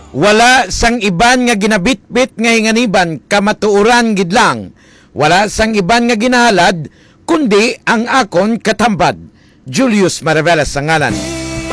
Wala sang iban nga ginabitbit nga hinganiban kamatuuran gid lang. Wala sang iban nga ginahalad kundi ang akon katambad. Julius Maravelas ang ngalan.